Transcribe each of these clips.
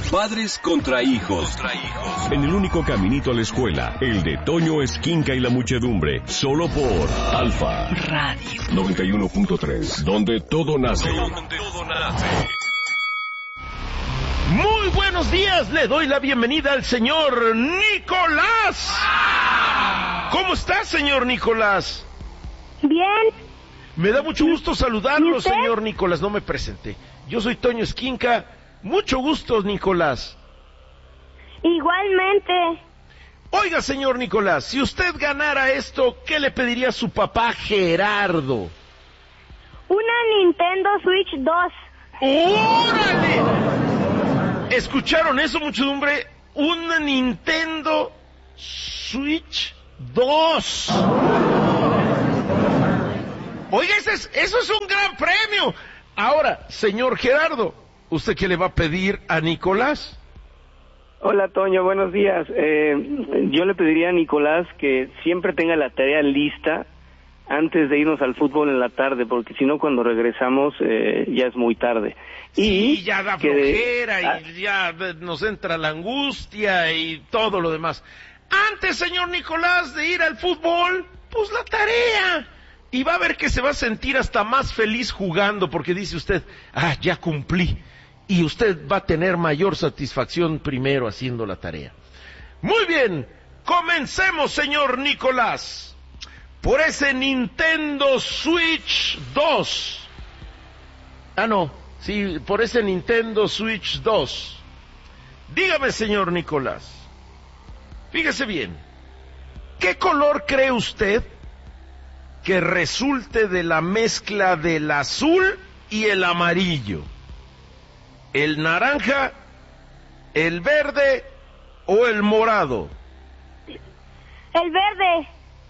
Padres contra hijos. En el único caminito a la escuela, el de Toño Esquinca y la muchedumbre, solo por Alfa Radio 91.3, donde todo nace. Muy buenos días, le doy la bienvenida al señor Nicolás. ¿Cómo está, señor Nicolás? Bien. Me da mucho gusto saludarlo, señor Nicolás. No me presenté. Yo soy Toño Esquinca. Mucho gusto, Nicolás. Igualmente. Oiga, señor Nicolás, si usted ganara esto, ¿qué le pediría a su papá Gerardo? Una Nintendo Switch 2. ¡Órale! ¿Escucharon eso, muchedumbre? Una Nintendo Switch 2. Oiga, eso es un gran premio. Ahora, señor Gerardo, ¿usted qué le va a pedir a Nicolás? Hola, Toño, buenos días. Yo le pediría a Nicolás que siempre tenga la tarea lista antes de irnos al fútbol en la tarde, porque si no, cuando regresamos ya es muy tarde. Sí, ya da flojera y ya nos entra la angustia y todo lo demás. Antes, señor Nicolás, de ir al fútbol, pues la tarea. Y va a ver que se va a sentir hasta más feliz jugando, porque dice usted, ya cumplí. Y usted va a tener mayor satisfacción primero haciendo la tarea. Muy bien, comencemos, señor Nicolás, por ese Nintendo Switch 2. Por ese Nintendo Switch 2. Dígame, señor Nicolás, fíjese bien, ¿qué color cree usted que resulte de la mezcla del azul y el amarillo? ¿El naranja, el verde o el morado? El verde.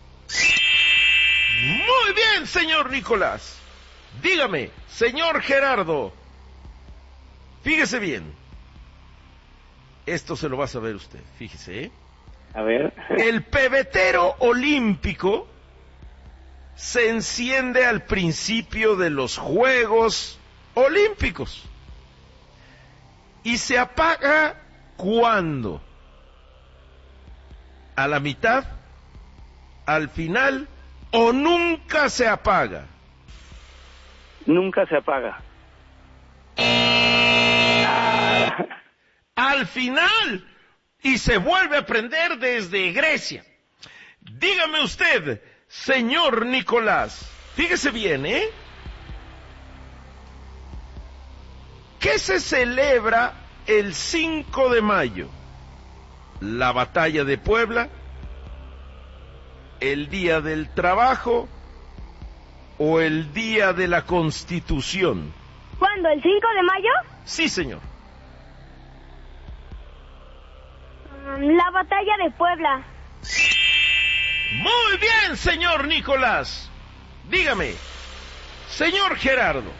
Muy bien, señor Nicolás. Dígame, señor Gerardo, fíjese bien. Esto se lo va a saber usted, fíjese, ¿eh? A ver. El pebetero olímpico se enciende al principio de los Juegos Olímpicos. ¿Y se apaga cuándo? ¿A la mitad? ¿Al final? ¿O nunca se apaga? Nunca se apaga. Al final. Y se vuelve a prender desde Grecia. Dígame usted, señor Nicolás, fíjese bien, ¿eh? ¿Qué se celebra el 5 de mayo? ¿La batalla de Puebla? ¿El día del trabajo? ¿O el día de la Constitución? ¿Cuándo? ¿El 5 de mayo? Sí, señor. La batalla de Puebla. Muy bien, señor Nicolás. Dígame, señor Gerardo,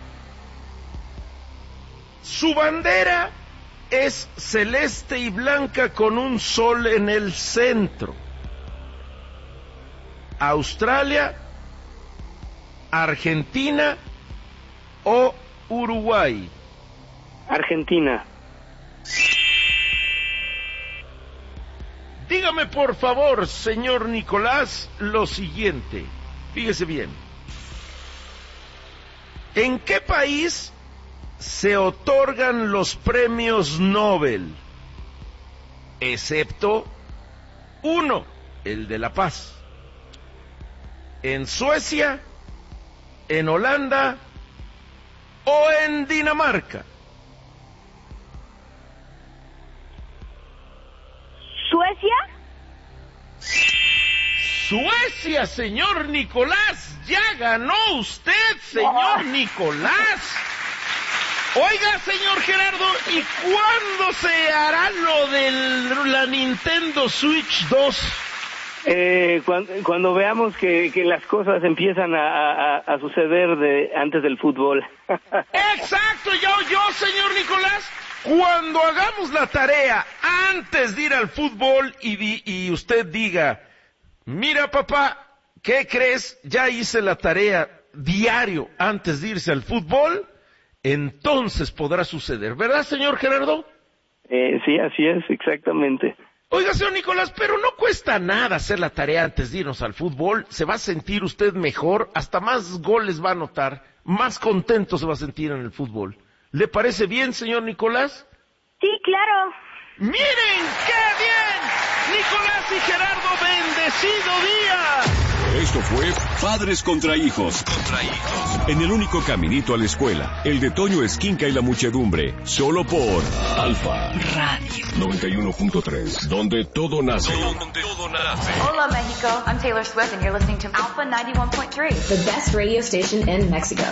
su bandera es celeste y blanca con un sol en el centro. ¿Australia, Argentina o Uruguay? Argentina. Dígame por favor, señor Nicolás, lo siguiente. Fíjese bien. ¿En qué país se otorgan los premios Nobel? Excepto uno, el de la paz. ¿En Suecia, en Holanda o en Dinamarca? ¿Suecia? Suecia, señor Nicolás. Ya ganó usted, señor Nicolás. Oiga, señor Gerardo, ¿y cuándo se hará lo de la Nintendo Switch 2? Cuando veamos que las cosas empiezan a suceder antes del fútbol. Exacto, yo, señor Nicolás, cuando hagamos la tarea antes de ir al fútbol y usted diga, mira papá, ¿qué crees? Ya hice la tarea diario antes de irse al fútbol, entonces podrá suceder, ¿verdad, señor Gerardo? Sí, así es, exactamente. Oiga, señor Nicolás, pero no cuesta nada hacer la tarea antes de irnos al fútbol. Se va a sentir usted mejor, hasta más goles va a anotar, más contento se va a sentir en el fútbol. ¿Le parece bien, señor Nicolás? Sí, claro. ¡Miren qué bien! Nicolás y Gerardo, bendecido día. Esto fue Padres contra hijos. En el único caminito a la escuela, el de Toño Esquinca y la muchedumbre, solo por Alfa Radio 91.3, donde todo nace. Hola, Mexico. I'm Taylor Swift, and you're listening to Alpha 91.3, the best radio station in Mexico.